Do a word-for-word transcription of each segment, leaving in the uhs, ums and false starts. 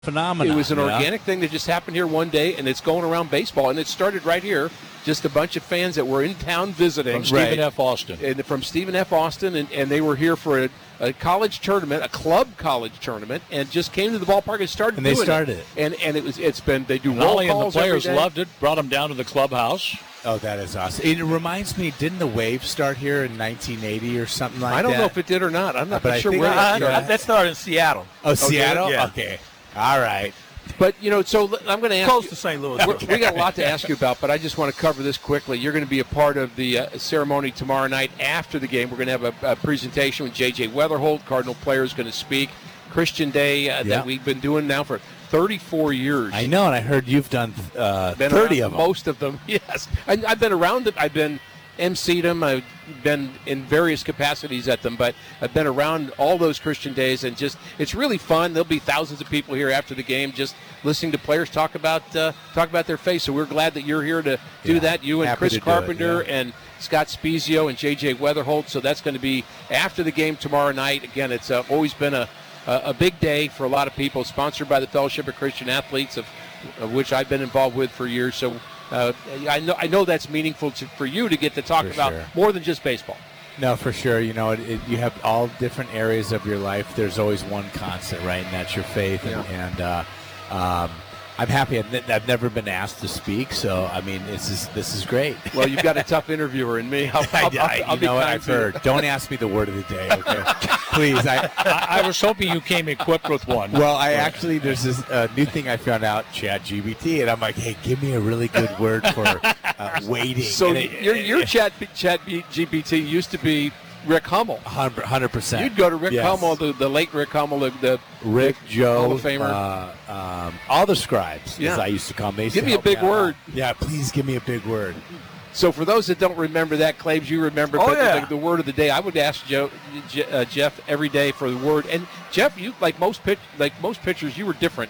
phenomenon. It was an yeah. organic thing that just happened here one day, and it's going around baseball. And it started right here, just a bunch of fans that were in town visiting. From Stephen right. F. Austin. And from Stephen F. Austin, and, and they were here for a, a college tournament, a club college tournament, and just came to the ballpark and started and they doing started it. it. And and it was it's been they do Not roll only and the calls every players day. loved it, brought them down to the clubhouse. Oh, that is awesome. It reminds me, didn't the Wave start here in nineteen eighty or something like that? I don't know if it did or not. I'm not But I sure think where it- that uh, started. That started in Seattle. Oh, Seattle? Yeah. Okay. All right. But, you know, so I'm going to ask Close you, to Saint Louis. we're- we got a lot to ask you about, but I just want to cover this quickly. You're going to be a part of the uh, ceremony tomorrow night after the game. We're going to have a, a presentation with J J Weatherholt. Cardinal player is going to speak. Christian Day uh, Yeah. that we've been doing now for thirty-four years. I know, and I heard you've done uh, Been thirty around of them. Most of them, yes. I, I've been around it. I've been emceed them. I've been in various capacities at them, but I've been around all those Christian Days, and just it's really fun. There'll be thousands of people here after the game just listening to players talk about uh, talk about their faith. So we're glad that you're here to do Yeah, that. You and happy Chris to do it, Carpenter yeah. and Scott Spezio and J J Weatherholt. So that's going to be after the game tomorrow night. Again, it's uh, always been a a a big day for a lot of people. Sponsored by the Fellowship of Christian Athletes, of, of which I've been involved with for years. So uh, I know I know that's meaningful to, for you to get to talk For about sure. more than just baseball. No, for sure. You know, it, it, you have all different areas of your life. There's always one constant, right? And that's your faith. And, Yeah. and uh, um, I'm happy. I've, ne- I've never been asked to speak, so I mean, this is this is great. Well, you've got a tough interviewer in me. I'll, I, I'll, I, I'll, I'll you be know what kind I've to you. heard. Don't ask me the word of the day, okay? Please. I, I, I was hoping you came equipped with one. well, I actually there's this uh, new thing I found out, Chat G P T, and I'm like, hey, give me a really good word for uh, waiting. So And it- your your chat chat G P T used to be Rick Hummel. one hundred percent. You'd go to Rick Yes. Hummel, the, the late Rick Hummel, the, the Rick, Joe, Hall of Famer. uh, um, all the scribes, Yeah. as I used to call them. They used Give to me a help big out lot. word. Yeah, please give me a big word. So for those that don't remember that, Claves, you remember Oh, but the- yeah. the, the word of the day. I would ask Joe, Je- uh, Jeff every day for the word. And Jeff, you like most pitch, like most pitchers, you were different.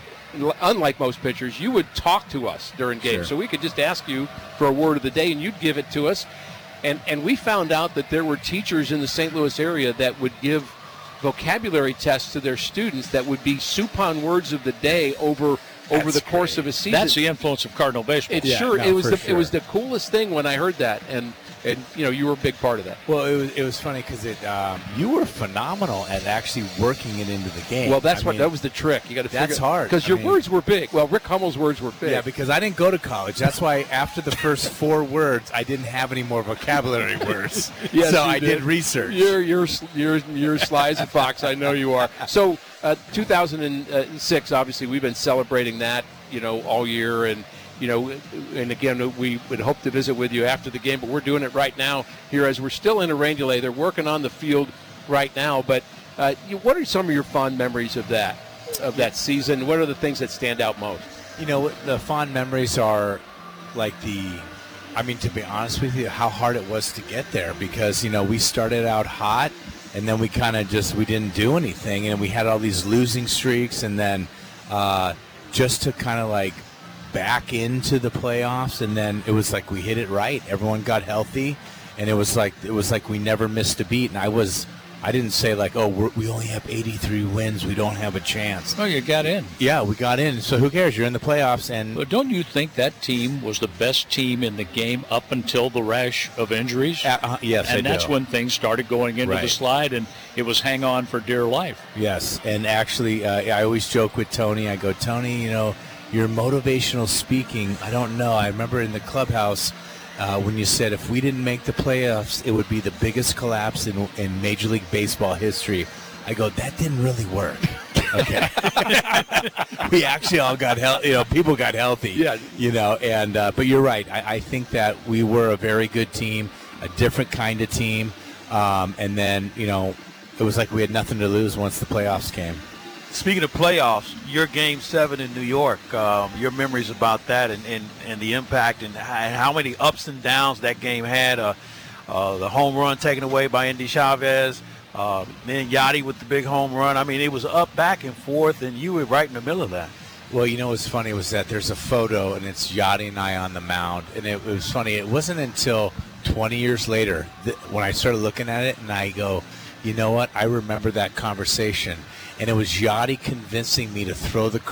L- Unlike most pitchers, you would talk to us during games, Sure. so we could just ask you for a word of the day, and you'd give it to us. And and we found out that there were teachers in the Saint Louis area that would give vocabulary tests to their students that would be supine words of the day over over That's the course great. of a season. That's the influence of Cardinal baseball. It Yeah, sure no, it was for the sure. it was the coolest thing when I heard that, and and you know you were a big part of that. Well, it was it was funny because it um, you were phenomenal at actually working it into the game. Well, that's I what mean, that was the trick. You got to That's figure hard. because I your mean- words were big. Well, Rick Hummel's words were big. Yeah, because I didn't go to college. That's why after the first four words, I didn't have any more vocabulary words. Yes, so you I did, did. research. You're you're you're you're sly as a fox. I know you are. So, uh, two thousand six. Obviously, we've been celebrating that, you know, all year, and you know, and again, we would hope to visit with you after the game, but we're doing it right now here as we're still in a rain delay. They're working on the field right now. But uh, you, what are some of your fond memories of that of that season? What are the things that stand out most? You know, the fond memories are like the, I mean, to be honest with you, how hard it was to get there because, you know, we started out hot and then we kind of just, we didn't do anything and we had all these losing streaks and then uh, just to kind of like back into the playoffs and then it was like we hit it right. Everyone got healthy and it was like, it was like we never missed a beat. And I was, I didn't say like, oh, we're, we only have eighty-three wins. We don't have a chance. Oh, you got in. Yeah, we got in. So who cares? You're in the playoffs, and But don't you think that team was the best team in the game up until the rash of injuries? Uh, uh, yes, and I that's do. when things started going into the Right. slide, and it was hang on for dear life. Yes, and actually, uh, I always joke with Tony. I go, Tony, you know, your motivational speaking. I don't know. I remember in the clubhouse uh, when you said if we didn't make the playoffs, it would be the biggest collapse in in Major League Baseball history. I go, that didn't really work. Okay, we actually all got healthy. You know, people got healthy. Yeah. You know, and uh, but you're right. I, I think that we were a very good team, a different kind of team, um, and then you know, it was like we had nothing to lose once the playoffs came. Speaking of playoffs, your Game Seven in New York, um, your memories about that, and, and, and the impact, and how many ups and downs that game had. Uh, uh, the home run taken away by Andy Chavez, uh, then Yachty with the big home run. I mean, it was up, back, and forth, and you were right in the middle of that. Well, you know what's funny was that there's a photo, and it's Yachty and I on the mound, and it, it was funny. It wasn't until twenty years later that when I started looking at it, and I go, you know what? I remember that conversation. and it was Yachty convincing me to throw the